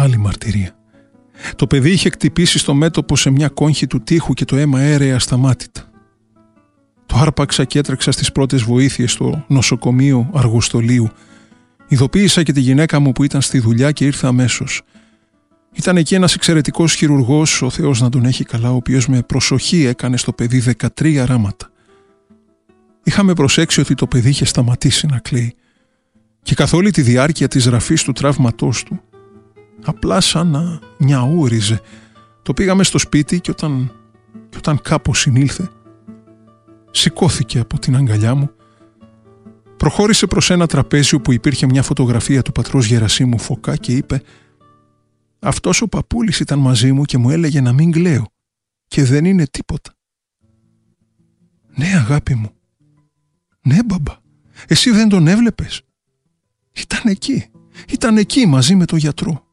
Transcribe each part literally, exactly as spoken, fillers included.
Άλλη μαρτυρία. Το παιδί είχε χτυπήσει στο μέτωπο σε μια κόγχη του τοίχου και το αίμα έρεε ασταμάτητα. Το άρπαξα και έτρεξα στις πρώτες βοήθειες στο νοσοκομείο Αργοστολίου. Ειδοποίησα και τη γυναίκα μου που ήταν στη δουλειά και ήρθε αμέσως. Ήταν εκεί ένας εξαιρετικός χειρουργός, ο Θεός να τον έχει καλά, ο οποίος με προσοχή έκανε στο παιδί δεκατρία ράματα. Είχαμε προσέξει ότι το παιδί είχε σταματήσει να κλαίει και καθ' όλη τη διάρκεια της ραφής του τραύματός του, απλά σαν να νιαούριζε. Το πήγαμε στο σπίτι και όταν, και όταν κάπως συνήλθε, σηκώθηκε από την αγκαλιά μου, προχώρησε προς ένα τραπέζι όπου υπήρχε μια φωτογραφία του πατρός Γερασίμου Φωκά και είπε: «Αυτός ο παππούλης ήταν μαζί μου και μου έλεγε να μην κλαίω και δεν είναι τίποτα». «Ναι, αγάπη μου. Ναι, μπαμπά. Εσύ δεν τον έβλεπες? Ήταν εκεί. Ήταν εκεί μαζί με τον γιατρό».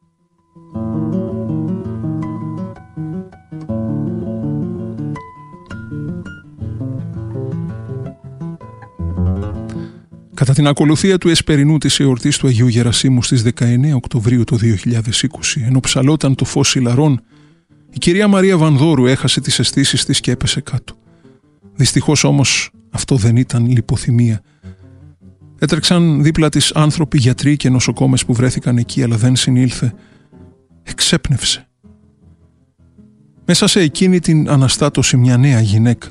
Κατά την ακολουθία του εσπερινού της εορτής του Αγίου Γερασίμου στις δεκαεννέα Οκτωβρίου του δύο χιλιάδες είκοσι, ενώ ψαλόταν το φως ηλαρών, η κυρία Μαρία Βανδόρου έχασε τις αισθήσεις της και έπεσε κάτω. Δυστυχώς όμως αυτό δεν ήταν λιποθυμία. Έτρεξαν δίπλα της άνθρωποι, γιατροί και νοσοκόμες που βρέθηκαν εκεί, αλλά δεν συνήλθε. Εξέπνευσε. Μέσα σε εκείνη την αναστάτωση μια νέα γυναίκα.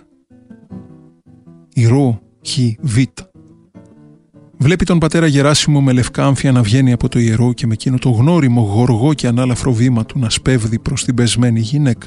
Η Ρο Χι Βίτα. Βλέπει τον πατέρα Γεράσιμο με λευκά άμφια να βγαίνει από το ιερό και με εκείνο το γνώριμο γοργό και ανάλαφρο βήμα του να σπέβδει προς την πεσμένη γυναίκα.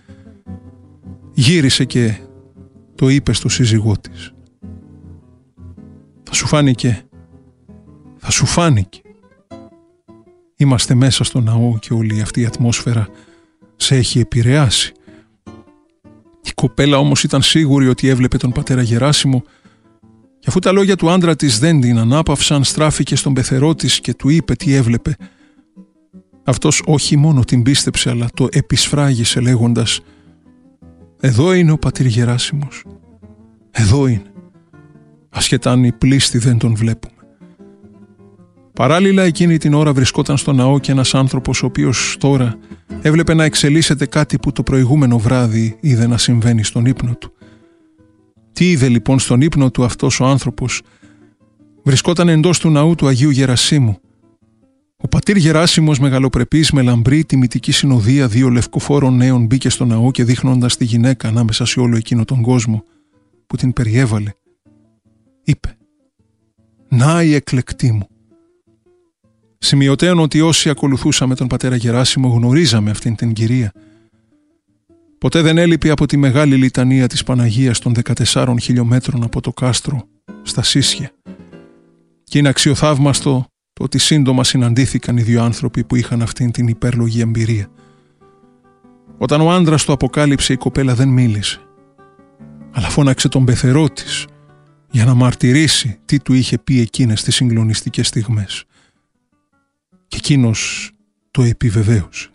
Γύρισε και το είπε στο σύζυγό της: «Θα σου φάνηκε, θα σου φάνηκε. Είμαστε μέσα στο ναό και όλη αυτή η ατμόσφαιρα σε έχει επηρεάσει». Η κοπέλα όμως ήταν σίγουρη ότι έβλεπε τον πατέρα Γεράσιμο, και αφού τα λόγια του άντρα της δεν την ανάπαυσαν, στράφηκε στον πεθερό της και του είπε τι έβλεπε. Αυτός όχι μόνο την πίστεψε, αλλά το επισφράγισε λέγοντας: «Εδώ είναι ο πατήρ Γεράσιμος. Εδώ είναι. Ασχετά αν οι πλήστοι δεν τον βλέπουμε». Παράλληλα εκείνη την ώρα βρισκόταν στο ναό και ένας άνθρωπος ο οποίος τώρα έβλεπε να εξελίσσεται κάτι που το προηγούμενο βράδυ είδε να συμβαίνει στον ύπνο του. Τι είδε λοιπόν στον ύπνο του αυτός ο άνθρωπος? Βρισκόταν εντός του ναού του Αγίου Γερασίμου. Ο πατήρ Γεράσιμος, μεγαλοπρεπής, με λαμπρή τιμητική συνοδεία δύο λευκοφόρων νέων, μπήκε στο ναό και δείχνοντας τη γυναίκα ανάμεσα σε όλο εκείνο τον κόσμο που την περιέβαλε, είπε: «Να η εκλεκτή μου». Σημειωτέων ότι όσοι ακολουθούσαμε τον πατέρα Γεράσιμο γνωρίζαμε αυτήν την κυρία. Ποτέ δεν έλειπε από τη μεγάλη λιτανία της Παναγίας των δεκατεσσάρων χιλιόμετρων από το κάστρο στα Σίσια. Και είναι αξιοθαύμαστο το ότι σύντομα συναντήθηκαν οι δύο άνθρωποι που είχαν αυτήν την υπέρλογη εμπειρία. Όταν ο άντρας το αποκάλυψε, η κοπέλα δεν μίλησε, αλλά φώναξε τον πεθερό της για να μαρτυρήσει τι του είχε πει εκείνες τις συγκλονιστικές στιγμές. Και εκείνος το επιβεβαίωσε.